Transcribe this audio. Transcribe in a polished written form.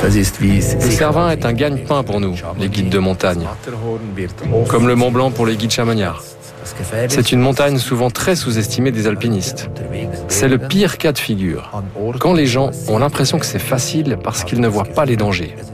Le Cervin est un gagne-pain pour nous, les guides de montagne, comme le Mont Blanc pour les guides chamonniards. C'est une montagne souvent très sous-estimée des alpinistes. C'est le pire cas de figure, quand les gens ont l'impression que c'est facile parce qu'ils ne voient pas les dangers.